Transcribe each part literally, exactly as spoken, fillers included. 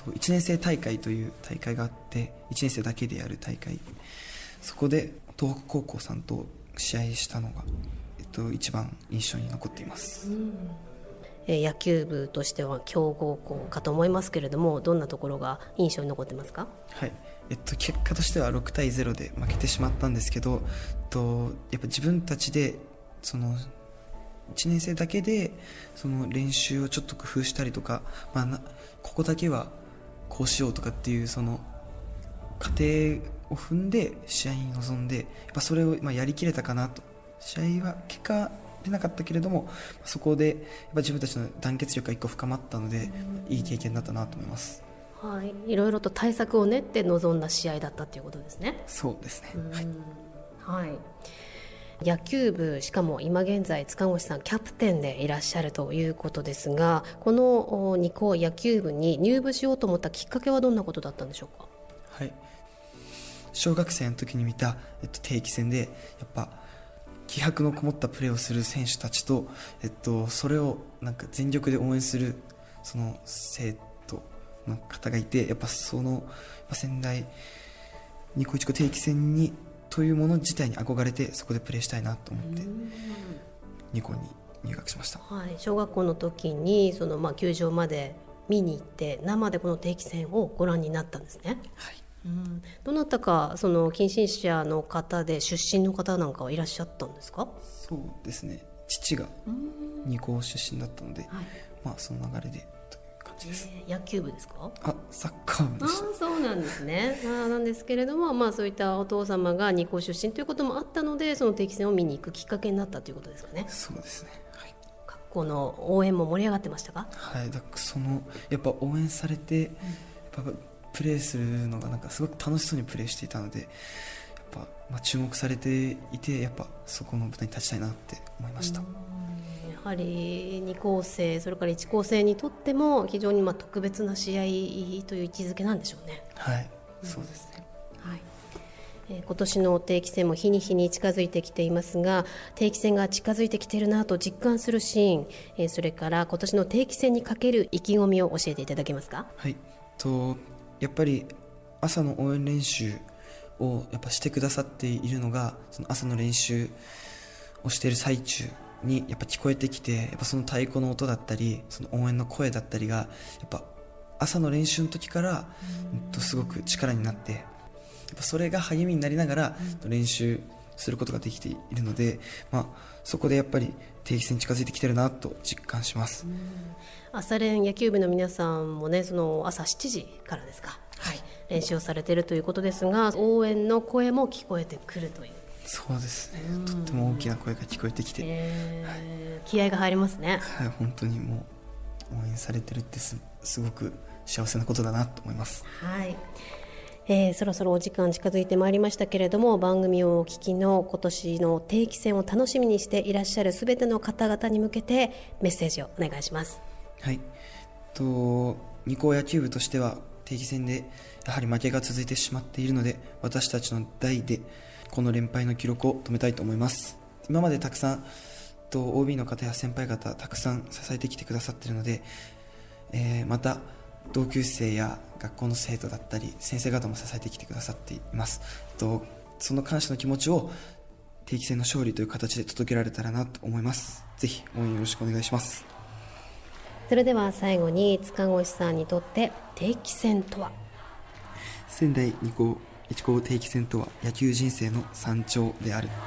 いちねん生大会という大会があって、いちねん生だけでやる大会、そこで東北高校さんと試合したのが、えっと、一番印象に残っています。うんえ野球部としては強豪校かと思いますけれども、どんなところが印象に残ってますか？ はい、えっと、結果としてはろくたいゼロで負けてしまったんですけど、えっと、やっぱ自分たちでそのいちねん生だけでその練習をちょっと工夫したりとか、まあ、なここだけはこうしようとかっていうその過程を踏んで試合に臨んで、やっぱそれをまあやりきれたかなと。試合は結果出なかったけれども、そこでやっぱ自分たちの団結力が一個深まったので、いい経験だったなと思います。 はい、いろいろと対策を練って臨んだ試合だったということですね。 そうですね、 はい、はい、野球部、しかも今現在塚越さんキャプテンでいらっしゃるということですが、この二高野球部に入部しようと思ったきっかけはどんなことだったんでしょうか？ はい、小学生の時に見た、えっと、定期戦でやっぱ気迫のこもったプレーをする選手たちと、えっと、それをなんか全力で応援するその生徒の方がいて、やっぱその仙台二高一高定期戦にというもの自体に憧れて、そこでプレーしたいなと思って二高に入学しました。 はい、小学校の時にその、まあ、球場まで見に行って生でこの定期戦をご覧になったんですね。 はい、 うん、どなたかその近親者の方で出身の方なんかはいらっしゃったんですか？ そうですね、父が二高出身だったので、はい、まあ、その流れでという感じです。 えー、野球部ですか？ あ、サッカー部でした。 あ、そうなんですね。あ、なんですけれども、まあ、そういったお父様が二高出身ということもあったので、その定期戦を見に行くきっかけになったということですかね？ そうですね、はい、 学校の応援も盛り上がってましたか？ はい、だからそのやっぱ応援されて、やっぱプレーするのがなんかすごく楽しそうにプレーしていたので、やっぱ、まあ、注目されていて、やっぱそこの舞台に立ちたいなって思いました。 やはりに高生、それからいち高生にとっても非常にまあ特別な試合という位置づけなんでしょうね。 はい、そうですね、 はい、えー、今年の定期戦も日に日に近づいてきていますが、定期戦が近づいてきているなと実感するシーン、えー、それから今年の定期戦にかける意気込みを教えていただけますか？ はい、とやっぱり朝の応援練習をやっぱしてくださっているのが、その朝の練習をしている最中にやっぱ聞こえてきて、やっぱその太鼓の音だったり、その応援の声だったりがやっぱ朝の練習の時から、うん、とすごく力になって、やっぱそれが励みになりながら練習することができているので、まあ、そこでやっぱり定期戦に近づいてきてるなと実感します。 朝練野球部の皆さんもね、その朝しちじからですか、はい、練習をされているということですが、応援の声も聞こえてくるという。 そうですね、とっても大きな声が聞こえてきて、 えーはい、気合が入りますね。 はい、本当にもう応援されてるって す, すごく幸せなことだなと思います。 はい、えー、そろそろお時間近づいてまいりましたけれども、番組をお聞きの今年の定期戦を楽しみにしていらっしゃるすべての方々に向けてメッセージをお願いします。 はい、と二高野球部としては定期戦でやはり負けが続いてしまっているので、私たちの代でこの連敗の記録を止めたいと思います。今までたくさんと オービー の方や先輩方たくさん支えてきてくださっているので、えー、また同級生や学校の生徒だったり先生方も支えてきてくださっています。とその感謝の気持ちを定期戦の勝利という形で届けられたらなと思います。ぜひ応援よろしくお願いします。 それでは最後に塚越さんにとって定期戦とは？ 仙台二高一高定期戦とは野球人生の山頂である。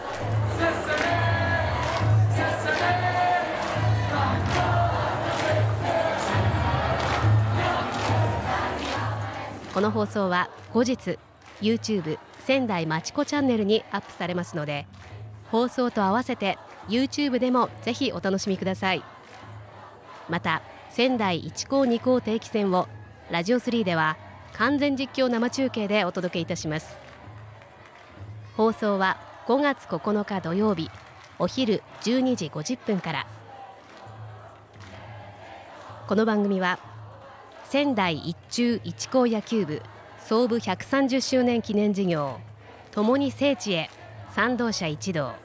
この放送は後日 YouTube 仙台まちこチャンネルにアップされますので、放送と合わせて YouTube でもぜひお楽しみください。また仙台一高二高定期戦をラジオスリーでは完全実況生中継でお届けいたします。放送はごがつここのか土曜日お昼じゅうにじごじゅっぷんから。この番組は仙台一中一高野球部創部ひゃくさんじゅっしゅうねん記念事業ともに聖地へ賛同者一同、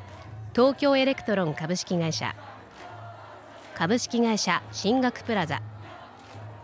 東京エレクトロン株式会社、株式会社進学プラザ、